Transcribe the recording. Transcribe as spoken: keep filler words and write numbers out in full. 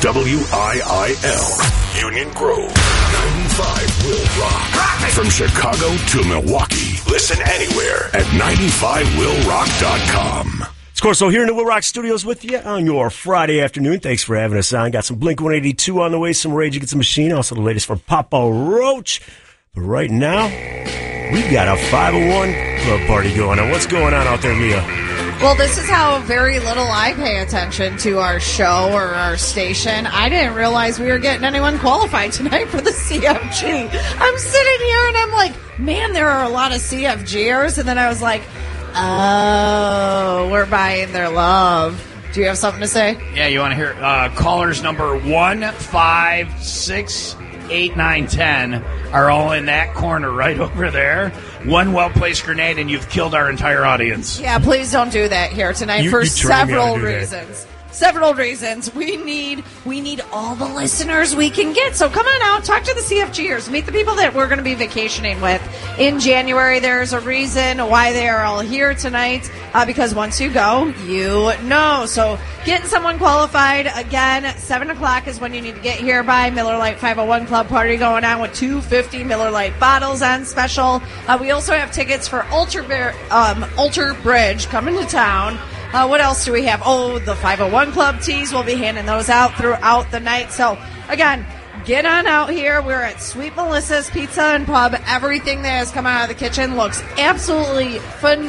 W I I L, Union Grove, ninety-five will rock. From Chicago to Milwaukee, listen anywhere at ninety-five will rock dot com. Of course, so here in the Will Rock Studios with you on your Friday afternoon. Thanks for having us on. Got some Blink one eighty-two on the way, some Rage Against the Machine, also the latest from Papa Roach. But right now, we've got a five oh one club party going on. What's going on out there, Leah? Well, this is how very little I pay attention to our show or our station. I didn't realize we were getting anyone qualified tonight for the C F G. I'm sitting here and I'm like, man, there are a lot of C F Gers. And then I was like, oh, we're buying their love. Do you have something to say? Yeah, you want to hear uh, callers number one, five, six, eight, nine, ten are all in that corner right over there. One well-placed grenade, and you've killed our entire audience. Yeah, please don't do that here tonight You- for you trained me how several to do that. reasons. Several reasons. We need we need all the listeners we can get. So come on out, talk to the C F Gers, meet the people that we're going to be vacationing with in January. There's a reason why they are all here tonight, uh, because once you go, you know. So getting someone qualified, again, seven o'clock is when you need to get here by. Miller Lite five oh one Club Party going on with two hundred fifty Miller Lite bottles on special. Uh, we also have tickets for Ultra, Bear, um, Ultra Bridge coming to town. Uh, what else do we have? Oh, the five oh one Club tees. We'll be handing those out throughout the night. So, again, get on out here. We're at Sweet Melissa's Pizza and Pub. Everything that has come out of the kitchen looks absolutely phenomenal.